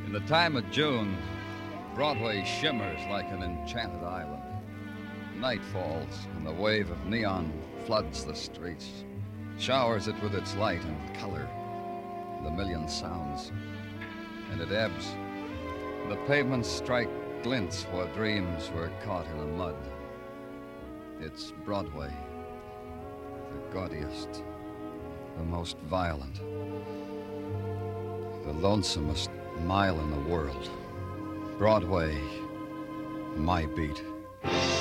In the time of June, Broadway shimmers like an enchanted island. Night falls, and the wave of neon floods the streets, showers it with its light and color, the million sounds. And it ebbs. The pavements strike glints where dreams were caught in the mud. It's Broadway, the gaudiest, the most violent, the lonesomest mile in the world. Broadway, my beat.